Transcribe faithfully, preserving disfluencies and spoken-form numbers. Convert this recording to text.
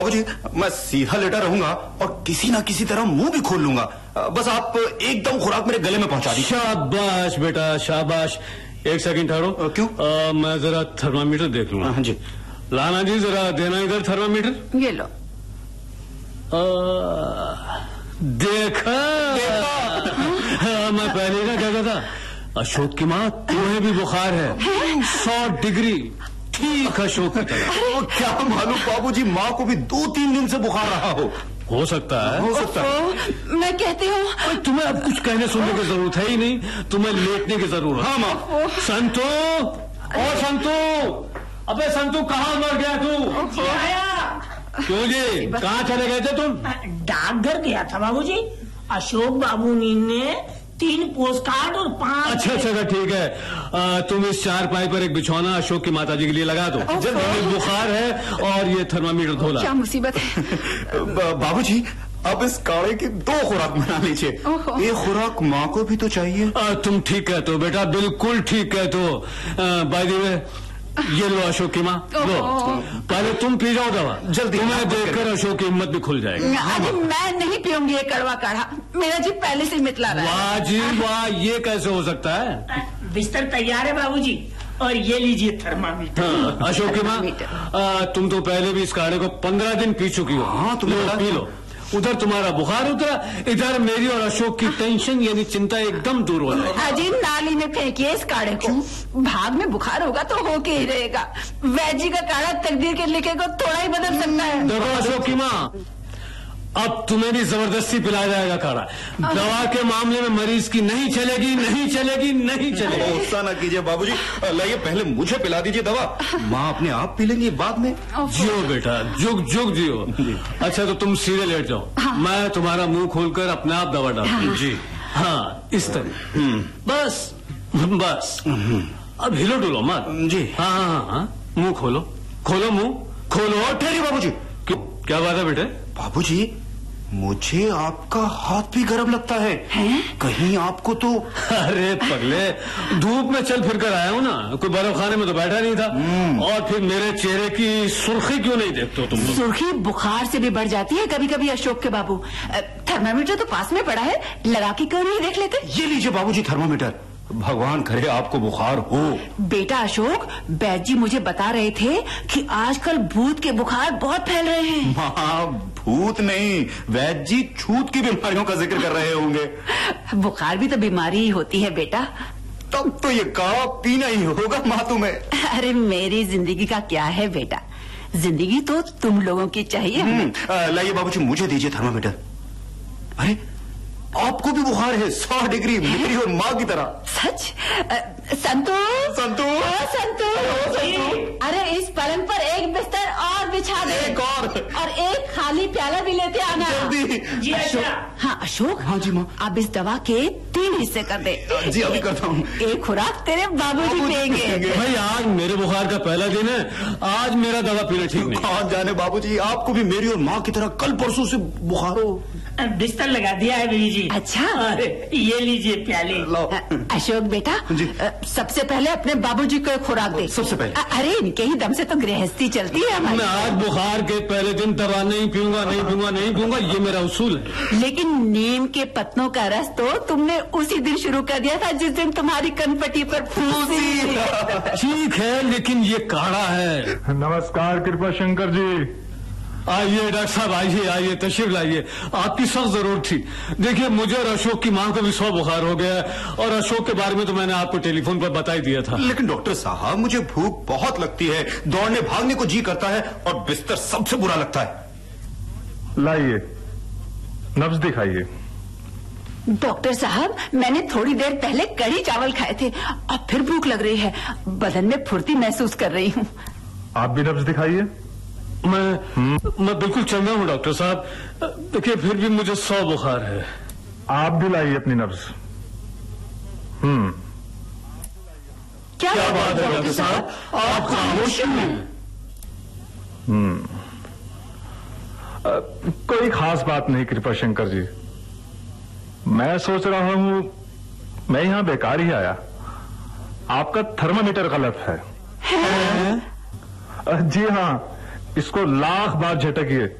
जी मैं सीधा लेटा रहूंगा और किसी ना किसी तरह मुंह भी खोल लूंगा। बस आप एकदम खुराक मेरे गले में पहुंचा दीजिए। शाबाश बेटा शाबाश। एक सेकंड ठहरो। क्यों? आ, मैं जरा थर्मामीटर देख लूंगा। हाँ जी। लाना जी जरा देना इधर थर्मामीटर। ये लो। आ, देखा, देखा। मैं पहले ना क्या कहता, अशोक की माँ तुम्हें भी बुखार है सौ डिग्री, ठीक अशोक की तरह। क्या मालूम बाबूजी, माँ को भी दो तीन दिन से बुखार रहा हो। हो सकता है, हो सकता है। मैं कहती हूँ तुम्हें अब कुछ कहने सुनने की जरूरत है ही नहीं, तुम्हें लेटने की जरूरत। हाँ माँ। संतू, ओ संतू, अबे संतू कहाँ मर गया तू? आया। क्यों जी, कहाँ चले गए थे तुम? डाकघर गया था बाबूजी। अशोक बाबू ने तीन पोस्ट कार्ड और पांच। अच्छा अच्छा ठीक है। आ, तुम इस चार पाई पर एक बिछौना अशोक की माताजी के लिए लगा दो। जल्दी, बुखार है और ये थर्मामीटर धोला। क्या मुसीबत है। बाबूजी अब इस काढ़े की दो खुराक बना लीजिए। एक खुराक माँ को भी तो चाहिए। आ, तुम ठीक कहते हो बेटा, बिल्कुल ठीक कहते हो। बाय द वे ये लो अशोक की माँ, लो पहले तुम पी जाओ दवा, जल्दी। तुम्हें देखकर अशोक की हिम्मत भी खुल जाएगी। अरे मैं नहीं पीऊंगी ये कड़वा काढ़ा, मेरा जी पहले से मितला रहा है। वाह जी वाह, ये कैसे हो सकता है? बिस्तर तैयार है बाबूजी, और ये लीजिए थर्मामीटर। हाँ, अशोक की माँ तुम तो पहले भी इस काढ़े को पंद्रह दिन पी चुकी हो। हाँ तुम पी लो। उधर तुम्हारा बुखार उतरा, इधर मेरी और अशोक की टेंशन यानी चिंता एकदम दूर हो जाएगी। अजी नाली में फेंकिए इस काढ़े को, भाग में बुखार होगा तो होके ही रहेगा। वैजी का काढ़ा तकदीर के लिखे को थोड़ा ही बदल सकता है। देखो अशोक की माँ, अब तुम्हें भी जबरदस्ती पिलाया जाएगा काढ़ा। दवा के मामले में मरीज की नहीं चलेगी, नहीं चलेगी, नहीं चलेगी। गुस्सा ना कीजिए बाबूजी, लाइए पहले मुझे पिला दीजिए दवा, माँ अपने आप पी लेंगी बाद में। जियो बेटा, जुग जुग जियो। अच्छा तो तुम सीधे लेट जाओ। हाँ। मैं तुम्हारा मुंह खोलकर अपने आप दवा डालूंगा। हाँ। जी हाँ, इस तरह बस बस। अब हिलो डुलो मत। जी हाँ हाँ हाँ, मुंह खोलो, खोलो मुंह खोलो। ठहरिए बाबूजी। क्या बात है बेटे? बाबूजी मुझे आपका हाथ भी गर्म लगता है, है? कहीं आपको तो। अरे पगले, धूप में चल फिर कर आया हूँ ना, कोई बर्फ खाने में तो बैठा नहीं था। और फिर मेरे चेहरे की सुर्खी क्यों नहीं देखते हो तुम? सुर्खी बुखार से भी बढ़ जाती है कभी कभी अशोक के बाबू। थर्मामीटर तो पास में पड़ा है, लगा के क्यों नहीं देख लेते? ये लीजिए बाबूजी थर्मामीटर, भगवान करे आपको बुखार हो। बेटा अशोक, बैद जी मुझे बता रहे थे कि आजकल भूत के बुखार बहुत फैल रहे हैं। माँ भूत नहीं, वैद्य जी छूत की बीमारियों का जिक्र कर रहे होंगे। बुखार भी तो बीमारी ही होती है बेटा। तब तो ये काढ़ा पीना ही होगा माँ तुम्हें। अरे मेरी जिंदगी का क्या है बेटा, जिंदगी तो तुम लोगों की चाहिए। लाइए बाबूजी मुझे दीजिए थर्मामीटर। अरे आपको भी बुखार है सौ डिग्री, मेरी और माँ की तरह। सच? संतू संतू संतू, अरे इस पलंग पर एक बिस्तर और बिछा दे। एक और और एक खाली प्याला भी लेते आना जल्दी। जी अशोक। हाँ अशोक। हाँ जी माँ। अब इस दवा के तीन हिस्से कर दे। जी अभी करता हूँ। एक खुराक तेरे बाबूजी पिएंगे। भाई आज मेरे बुखार का पहला दिन है, आज मेरा दवा पीना ठीक नहीं। कौन जाने बाबूजी, आपको भी मेरी और माँ की तरह कल परसों से बुखार हो। बिस्तर लगा दिया है बीवी जी। अच्छा ये लीजिए प्याले। अशोक बेटा सबसे पहले अपने बाबूजी को खुराक दे। सबसे पहले? अरे इनके ही दम से तो गृहस्थी चलती है हमारी। मैं आज बुखार के पहले दिन दवा नहीं पीऊंगा, नहीं पीऊंगा, नहीं पीऊंगा, ये मेरा उसूल है। लेकिन नीम के पत्तों का रस तो तुमने उसी दिन शुरू कर दिया था जिस दिन तुम्हारी कनपटी पर फूंसी। ठीक है लेकिन ये काढ़ा है। नमस्कार कृपा शंकर जी। आइए डॉक्टर साहब, आइए आइए, तशरीफ लाइए, आपकी सख्त जरूरत थी। देखिए मुझे और अशोक की माँ को भी सौ बुखार हो गया है, और अशोक के बारे में तो मैंने आपको टेलीफोन पर बता ही दिया था। लेकिन डॉक्टर साहब मुझे भूख बहुत लगती है, दौड़ने भागने को जी करता है, और बिस्तर सबसे बुरा लगता है। लाइए नब्ज दिखाइए। डॉक्टर साहब मैंने थोड़ी देर पहले कढ़ी चावल खाए थे, अब फिर भूख लग रही है, बदन में फुर्ती महसूस कर रही हूँ। आप भी नब्ज दिखाइए। मैं मैं बिल्कुल चंगा हूँ डॉक्टर साहब, देखिए फिर भी मुझे सौ बुखार है। आप भी लाइए अपनी नब्ज। हम्म क्या, क्या बात है डॉक्टर साहब, आप खामोश हैं। हम्म कोई खास बात नहीं कृपा शंकर जी, मैं सोच रहा हूं मैं यहां बेकार ही आया, आपका थर्मामीटर गलत है। है? जी हाँ, इसको लाख बार झटकिए।